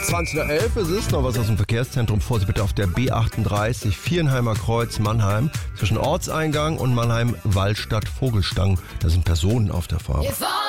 20:11 es ist noch was aus dem Verkehrszentrum. Vorsicht bitte auf der B38 Viernheimer Kreuz Mannheim zwischen Ortseingang und Mannheim Wallstadt Vogelstang. Da sind Personen auf der Fahrt.